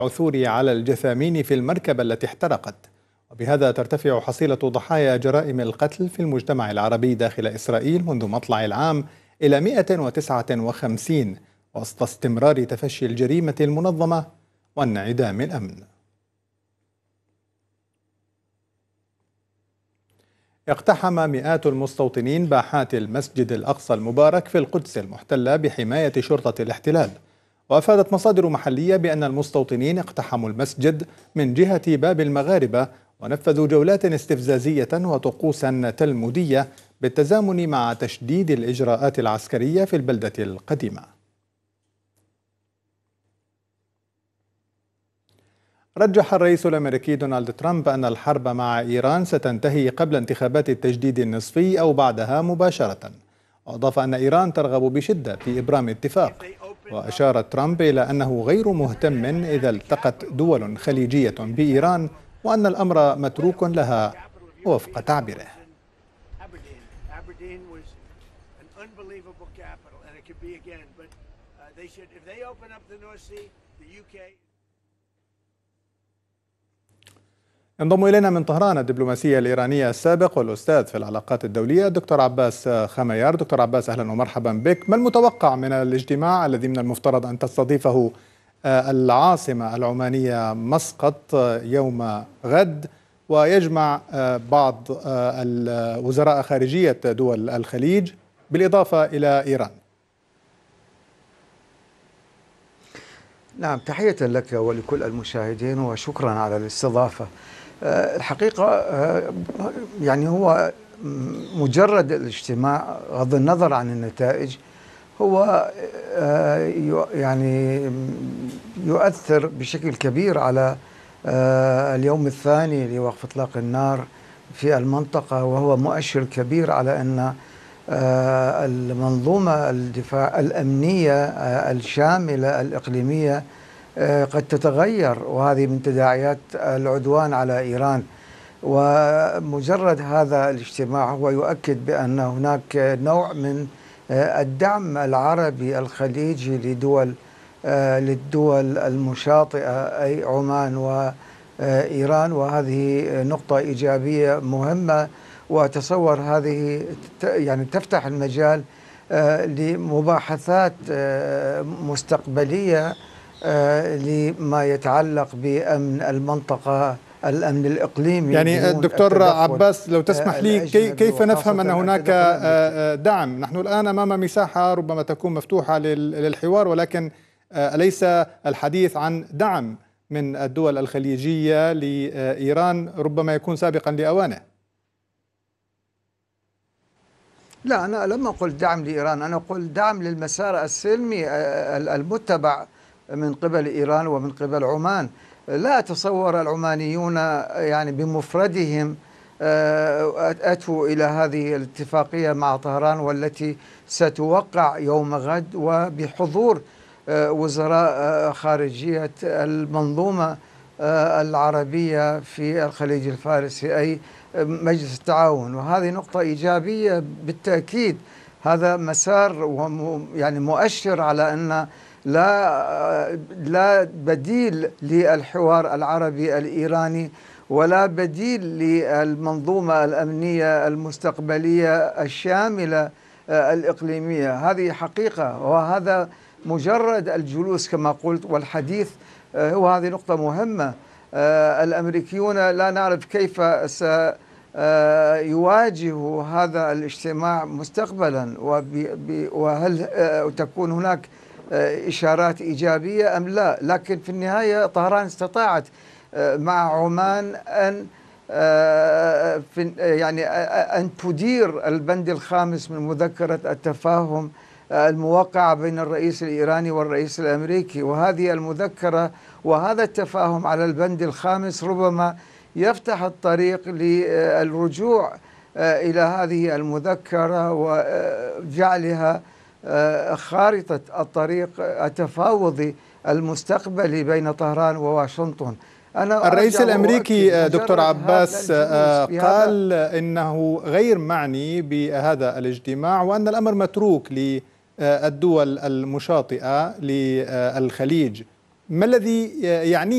العثور على الجثامين في المركبة التي احترقت، وبهذا ترتفع حصيلة ضحايا جرائم القتل في المجتمع العربي داخل إسرائيل منذ مطلع العام إلى 159 وسط استمرار تفشي الجريمة المنظمة وانعدام الأمن. اقتحم مئات المستوطنين باحات المسجد الأقصى المبارك في القدس المحتلة بحماية شرطة الاحتلال. وأفادت مصادر محلية بأن المستوطنين اقتحموا المسجد من جهة باب المغاربة ونفذوا جولات استفزازية وطقوسا تلمودية بالتزامن مع تشديد الإجراءات العسكرية في البلدة القديمة. رجح الرئيس الأمريكي دونالد ترامب أن الحرب مع إيران ستنتهي قبل انتخابات التجديد النصفي أو بعدها مباشرة، وأضاف أن إيران ترغب بشدة في إبرام اتفاق. وأشار ترامب إلى أنه غير مهتم إذا التقت دول خليجية بإيران، وأن الأمر متروك لها وفق تعبيره. ينضم إلينا من طهران الدبلوماسية الإيرانية السابق والأستاذ في العلاقات الدولية الدكتور عباس خميار. دكتور عباس، أهلا ومرحبا بك. ما المتوقع من الاجتماع الذي من المفترض أن تستضيفه العاصمة العمانية مسقط يوم غد، ويجمع بعض وزراء خارجية دول الخليج بالإضافة إلى إيران؟ نعم، تحية لك ولكل المشاهدين وشكرا على الاستضافة. الحقيقة يعني هو مجرد الاجتماع بغض النظر عن النتائج هو يعني يؤثر بشكل كبير على اليوم الثاني لوقف إطلاق النار في المنطقة، وهو مؤشر كبير على أن المنظومة الدفاع الأمنية الشاملة الإقليمية قد تتغير، وهذه من تداعيات العدوان على إيران. ومجرد هذا الاجتماع هو يؤكد بأن هناك نوع من الدعم العربي الخليجي للدول المشاطئة أي عمان وإيران، وهذه نقطة إيجابية مهمة. وأتصور هذه يعني تفتح المجال لمباحثات مستقبلية لما يتعلق بأمن المنطقة، الأمن الإقليمي. يعني دكتور عباس، لو تسمح لي، كيف نفهم أن هناك دعم؟ نحن الآن أمام مساحة ربما تكون مفتوحة للحوار، ولكن أليس الحديث عن دعم من الدول الخليجية لإيران ربما يكون سابقا لأوانه؟ لا، أنا لم أقل دعم لإيران، أنا أقول دعم للمسار السلمي المتبع من قبل إيران ومن قبل عمان. لا أتصور العمانيون يعني بمفردهم أتوا إلى هذه الاتفاقية مع طهران والتي ستوقع يوم غد، وبحضور وزراء خارجية المنظومة العربية في الخليج الفارسي أي مجلس التعاون، وهذه نقطة إيجابية بالتأكيد. هذا مسار يعني مؤشر على أن لا بديل للحوار العربي الإيراني ولا بديل للمنظومة الأمنية المستقبلية الشاملة الإقليمية. هذه حقيقة، وهذا مجرد الجلوس كما قلت والحديث، وهذه نقطة مهمة. الأمريكيون لا نعرف كيف سيواجهوا هذا الاجتماع مستقبلا، وهل تكون هناك إشارات إيجابية أم لا. لكن في النهاية طهران استطاعت مع عمان أن تدير البند الخامس من مذكرة التفاهم الموقعة بين الرئيس الإيراني والرئيس الأمريكي، وهذه المذكرة وهذا التفاهم على البند الخامس ربما يفتح الطريق للرجوع إلى هذه المذكرة وجعلها خارطة الطريق التفاوضي المستقبلي بين طهران وواشنطن. الرئيس الأمريكي دكتور عباس قال إنه غير معني بهذا الاجتماع، وأن الأمر متروك للدول المشاطئة للخليج. ما الذي يعني